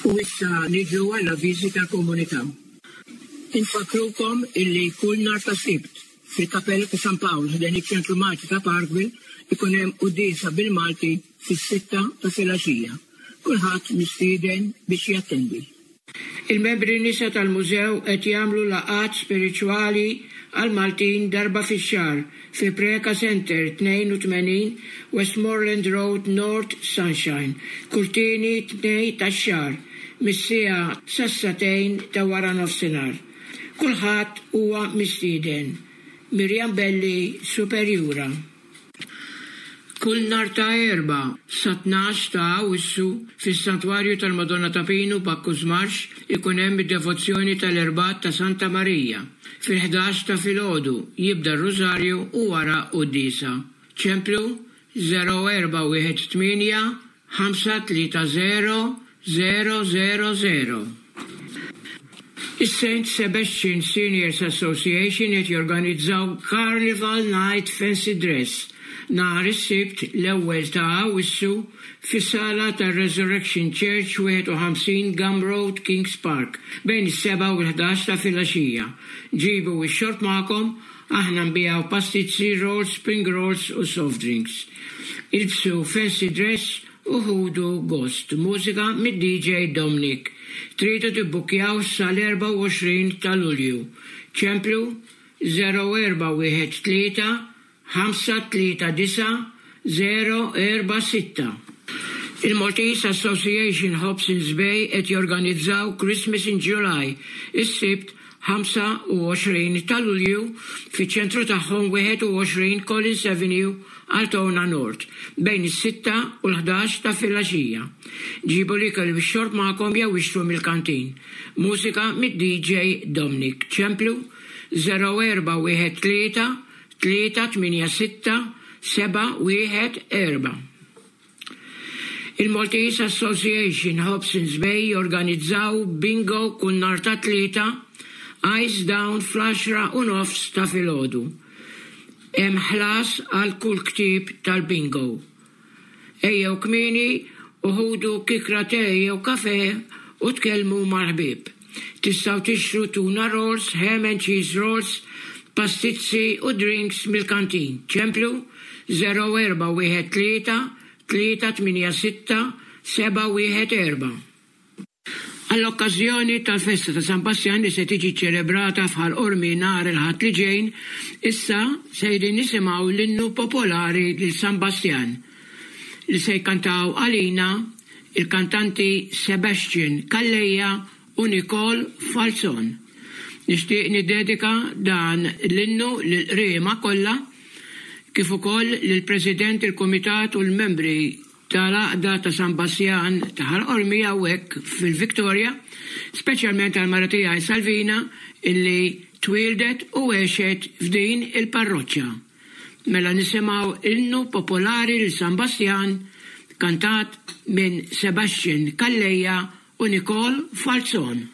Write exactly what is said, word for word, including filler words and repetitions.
U issa niġu għalla viżita komunità. Infakrukom illi kull nhar ta' Sibt fil-Kappella ta' San Pawl ħdan iċ-Ċentru Malti ta' Parkville ikun hemm qudiesa bil-Malti fis-sitta ta' filgħaxija. Kulħadd mistieden biex jattendi. Il-membri nisa tal-mużew qed jagħmlu laqgħat spiriċwali għal Maltin darba fix-xahar fi Preka Center tnejn u tmenin Westmoreland Road North Sunshine, Kurtini tnej tax-xahar, mis-siegħa sas-satejn ta' wara nofsinhar. Kulħadd huwa mistieden. Mirjam Belli, Superjura. Kull nhar ta' erba' sa tnax ta' Awwissu fis-Santwarju tal-Madonna ta' Pinu Bakkus Marx ikun hemm id-devozzjoni tal-Erbat ta' Santa Marija. Fil-ħdax ta' filgħodu jibda r-Rużarju u wara qudiesa. Ċemplu zero erba' wieħed tminja ħamsa tlieta zero zero zero zero. Is-Saint Sebastian Seniors Association qed jorganizzaw Carnival Night Fancy Dress nhar is-Sibt l-ewwel ta' Awwissu fis-sala tar-Resurrection Church wieħed u ħamsin Gum Road, Kings Park, bejn is-seba' u l-ħdax ta' filgħaxija. Ġibu x-xort magħkom, aħna nbijaw pastizzi, rolls, spring rolls u soft drinks. Ilbsu fancy dress u ħudu gost. Mużika mid-D J Dominic. Tridu tibbukjaw sal-erba' u għoxrin ta' Lulju. Ċemplu zero erba' wieħed tlieta ħamsa tlieta disa zero erba' sitta. Il-Maltese Association Hobsons Bay qed jorganizzaw Christmas in July is-Sibt ħamsa u għoxrin ta' Lulju fiċ-ċentru tagħhom wieħed u għoxrin Collins Avenue, Altona North, bejn is-sitta u l-ħdax ta' filgħaxija. Ġibu l-ikel bix-xorb magħkom jew ixtru mill-kantin. Mużika mid-D J Dominic. Ċemplu zero erba' wieħed tlieta tlieta tminja sitta seba' wieħed erba'. Il-Maltese Association Hobsons Bay jorganizzaw bingo kull nhar ta' tlieta Ice Down fl-għaxra u nofs ta' filgħodu. Hemm ħlas għal kull ktieb tal-bingo. Ejjew kmieni u ħudu kikra te jew kafe u tkellmu mal-ħbieb. Tistgħu tixtru tuna rolls, ham and cheese rolls, pastizzi u drinks mill-kantin. Ċemplu zero erba' wieħed tlieta tlieta tminja sitta seba' wieħed erba'. Għall-okkażjoni tal-festa ta' San Bastian li se tiġi ċelebrata fħal ormi nhar il-ħadd li ġejn, issa sejrin nisimgħu l-innu popolari lil San Bastian li se jkantaw għalina il-kantanti Sebastian Kalleja u Nicole Falzon. Nixtieq niddedika dan l-innu lill-qriema kollha kif ukoll lill-President il-Kumitat u l-membri tal-Għaqda ta' San Bastian ta' ħal-Ormi hawnhekk fil-Viktorja, speċjalment għal-mara tiegħi Salvina illi twildet u għexet f'din il-parroċċja. Mela nisimgħu innu popolari lil San Bastian kantat minn Sebastian Kalleja u Nicole Falzon.